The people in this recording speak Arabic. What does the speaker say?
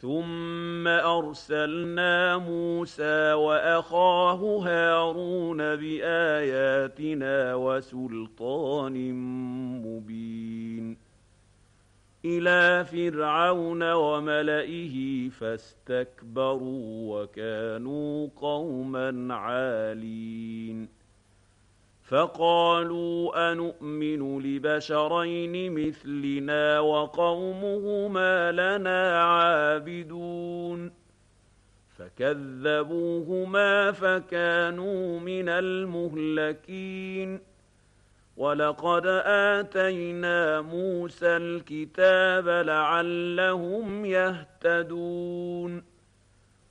ثم أرسلنا موسى وأخاه هارون بآياتنا وسلطان مبين إلى فرعون وملئه فاستكبروا وكانوا قوما عالين فقالوا أنؤمن لبشرين مثلنا وقومهما لنا عابدون فكذبوهما فكانوا من المهلكين ولقد آتينا موسى الكتاب لعلهم يهتدون